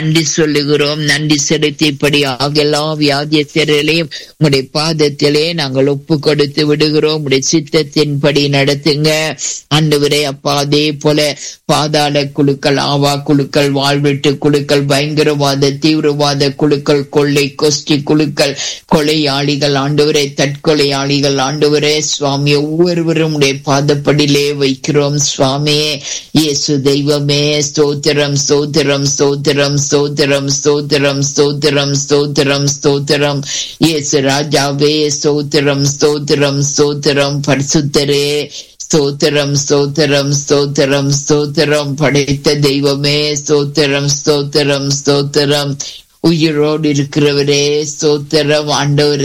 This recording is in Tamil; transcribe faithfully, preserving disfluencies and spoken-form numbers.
நன்றி சொல்லுகிறோம். நன்றி செலுத்தியபடியாக எல்லா வியாதியஸ்தர்களையும் உங்களுடைய பாதத்திலே நாங்கள் ஒப்பு கொடுத்து விடுகிறோம். உடைய சித்தத்தின்படி நடத்துங்க ஆண்டவரே. அப்பா, அதே போல பாதாள குழுக்கள், ஆவா குழுக்கள், வாழ்வெட்டு குழுக்கள், பயங்கரவாத தீவிரவாத குழுக்கள், கொள்ளை கோஷ்டி குழுக்கள், கொலையாளிகள் ஆண்டவரே, தற்கொலையாளிகள் ஆண்டவரே சுவாமி, ஒவ்வொருவரும் உடைய பாதப்படியிலே வைக்கிறோம் சுவாமியே. இயேசு தெய்வமே, ஸ்தோத்திரம் ஸ்தோத்திரம் ஸ்தோத்திரம் ஸ்தோத்திரம் ஸ்தோத்திரம் ஸ்தோத்திரம் ஸ்தோத்திரம் ஸ்தோத்திரம். இயேசு ராஜாவே, ஸ்தோத்திரம் ஸ்தோத்திரம் ஸ்தோத்திரம். பரிசுத்தரே, ஸ்தோத்திரம் ஸ்தோத்திரம் ஸ்தோத்திரம் ஸ்தோத்திரம். படைத்த தெய்வமே, ஸ்தோத்திரம் ஸ்தோத்திரம் ஸ்தோத்திரம். உயிரோடு இருக்கிறவரே, ஸ்தோத்திரம் ஆண்டவரே.